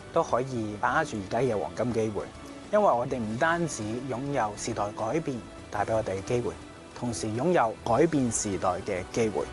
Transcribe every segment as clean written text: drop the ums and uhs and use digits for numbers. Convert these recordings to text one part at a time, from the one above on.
都可以把握住而家嘅黃金機會，因為我哋唔單止擁有時代改變帶俾我哋嘅機會，同時擁有改變時代嘅機會。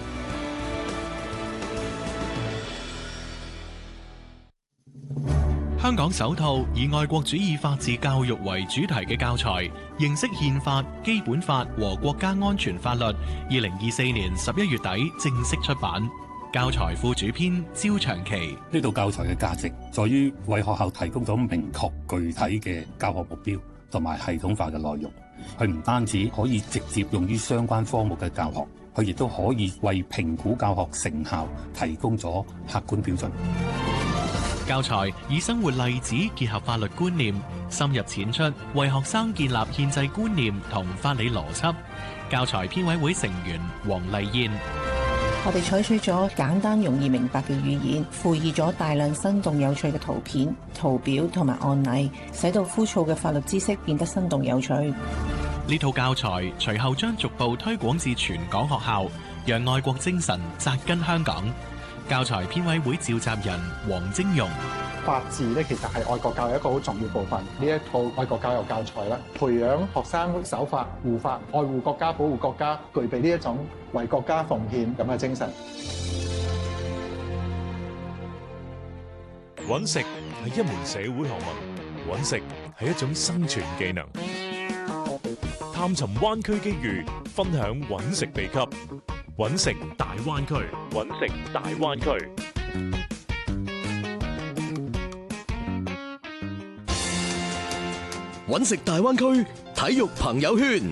香港首套以愛國主義法治教育為主題嘅教材《認識憲法、基本法和國家安全法律》，2024年11月底正式出版。教材副主編招長期： 呢套教材嘅價值在於為學校提供咗明確具體嘅教學目標同埋系統化嘅內容。佢唔單止可以直接用於相關科目嘅教學，佢亦都可以為評估教學成效提供咗客觀標準。 教材以生活例子結合法律觀念，深入淺出，為學生建立憲制觀念同法理邏輯。教材編委會成員黃麗燕： 我哋採取咗簡單容易明白嘅語言，附以咗大量生動有趣嘅圖片、圖表同埋案例，使到枯燥嘅法律知識變得生動有趣。 呢套教材隨後將逐步推廣至全港學校，讓愛國精神扎根香港。教材編委會召集人黃晶容： 法治咧，其實係愛國教育一個好重要部分。呢一套愛國教育教材咧，培養學生守法、護法、愛護國家、保護國家，具備呢一種為國家奉獻咁嘅精神。 揾食係一門社會學問，揾食係一種生存技能。探尋灣區機遇，分享揾食秘笈。揾食大灣區，揾食大灣區。 揾食大灣區體育朋友圈。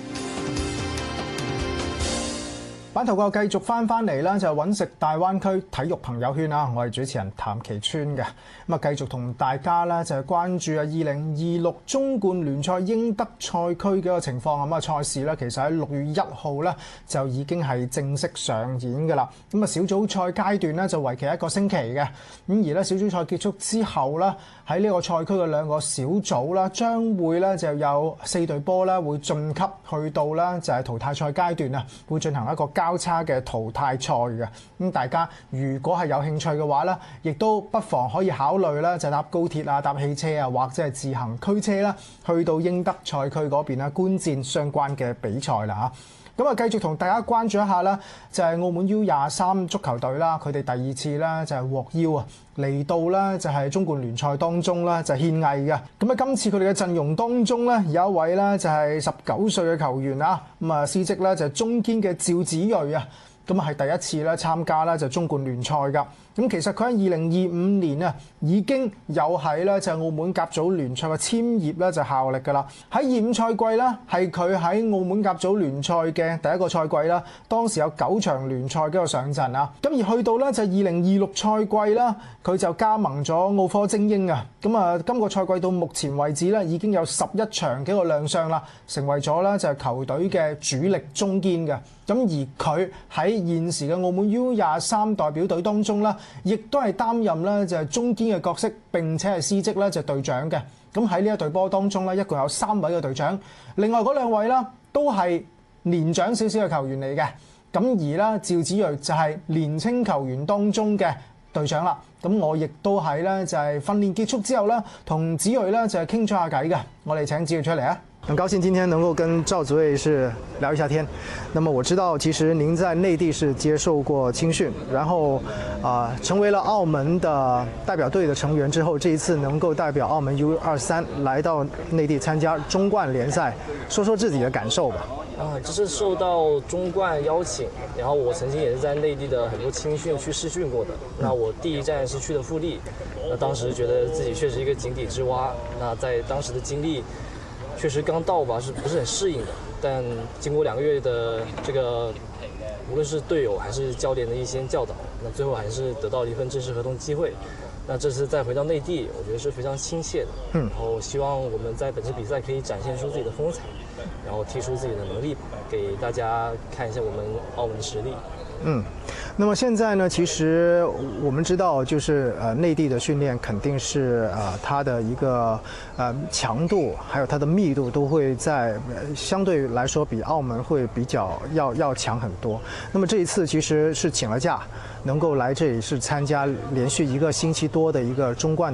版頭個繼續翻嚟啦，就係揾食大灣區體育朋友圈啊！我係主持人譚其川嘅，咁啊繼續同大家咧就係關注啊2026中冠聯賽英德賽區嘅一個情況。咁啊賽事咧其實喺6月1號咧就已經係正式上演㗎啦。咁啊小組賽階段咧就為期1個星期嘅，咁而咧小組賽結束之後咧喺呢個賽區嘅2個小組啦，將會咧就有4隊波咧會晉級去到咧就係淘汰賽階段啊，會進行一個交叉嘅淘汰賽嘅。咁大家如果係有興趣嘅話咧，亦都不妨可以考慮咧就搭高鐵啊、搭汽車啊，或者係自行驅車啦，去到英德賽區嗰邊啦，觀戰相關嘅比賽啦嚇。咁啊，繼續同大家關注一下啦，就係澳門 U23足球隊啦，佢哋第2次啦就係獲邀啊嚟到啦就係中冠聯賽當中啦就獻藝嘅。咁啊，今次佢哋嘅陣容當中咧有一位咧就係19歲嘅球員啊，咁啊司職咧就係中堅嘅趙子睿啊。咁啊係第一次咧參加咧就中冠聯賽㗎。咁其實佢喺2025年啊已經有喺咧就澳門甲組聯賽嘅簽葉咧就效力㗎啦。喺25賽季啦，係佢喺澳門甲組聯賽嘅第1個賽季啦，當時有9場聯賽嘅一個上陣啊。咁而去到咧就2026賽季啦，佢就加盟咗澳科精英啊。咁啊今個賽季到目前為止咧已經有11場嘅一個亮相啦，成為咗咧就係球隊嘅主力中堅嘅。咁而佢喺現時嘅澳門 U23代表隊當中啦，亦都係擔任咧就係中堅嘅角色，並且係司職咧就係隊長嘅。咁喺呢一隊波當中咧，一共有3位嘅隊長，另外嗰2位啦都係年長少少嘅球員嚟嘅。咁而啦趙子睿就係年青球員當中嘅隊長啦。咁我亦都喺咧就係訓練結束之後啦，同子睿咧就係傾咗下偈嘅。我哋請子睿出嚟啊！很高興今天能夠跟趙子睿是聊一下天。那麼我知道其實您在內地是接受過青訓，然後成為了澳門的代表隊的成員之後，這一次能夠代表澳門 U23來到內地參加中冠聯賽，說說自己的感受吧。 這是受到中冠邀請，然後我曾經也是在內地的很多青訓去試訓過的。那我第一站是去的富力，那當時覺得自己確實一個井底之蛙。那在當時的經歷確實剛到吧，是不是很適應的？但經過2個月的這個，無論是隊友還是教練的一些教導，那最後還是得到了一份正式合同機會。那這次再回到內地，我覺得是非常親切的。然後希望我們在本次比賽可以展現出自己的風采，然後踢出自己的能力，給大家看一下我們澳門的實力。 那麼現在呢，其實我們知道，就是內地的訓練肯定是它的一個強度，還有它的密度都會在相對來說比澳門會比較要強很多。那麼這一次其實是請了假，能夠來這裡是參加連續1個星期多的一個中冠